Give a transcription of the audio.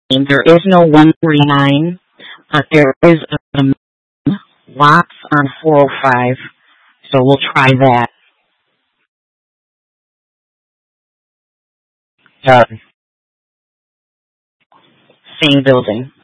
There is no 139, but there is a lots on 405, so we'll try that. Uh, Same building.